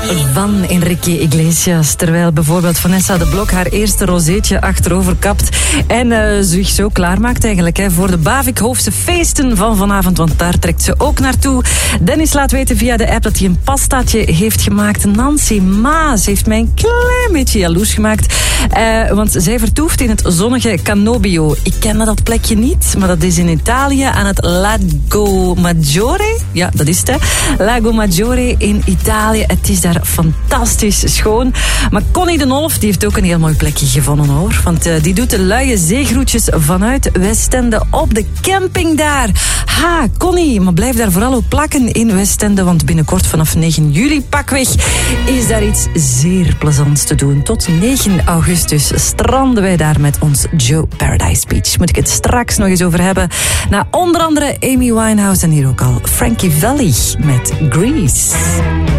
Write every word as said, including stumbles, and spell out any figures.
Van Enrique Iglesias. Terwijl bijvoorbeeld Vanessa de Blok haar eerste rozeetje achterover kapt. En uh, zich zo klaarmaakt eigenlijk hè, voor de Bavikhoofse feesten van vanavond. Want daar trekt ze ook naartoe. Dennis laat weten via de app dat hij een pastaatje heeft gemaakt. Nancy Maas heeft mij een klein beetje jaloers gemaakt. Uh, want zij vertoeft in het zonnige Cannobio. Ik ken dat plekje niet, maar dat is in Italië aan het Lago Maggiore. Ja, dat is het hè. Lago Maggiore in Italië. Het is daar fantastisch schoon. Maar Connie de Nolf die heeft ook een heel mooi plekje gevonden hoor. Want uh, die doet de luie zeegroetjes vanuit Westende op de camping daar. Ha, Connie, maar blijf daar vooral ook plakken in Westende. Want binnenkort vanaf negen juli pakweg is daar iets zeer plezants te doen. Tot negen augustus stranden wij daar met ons Joe Paradise Beach. Moet ik het straks nog eens over hebben. Na onder andere Amy Winehouse en hier ook al Frankie Valli met Grease.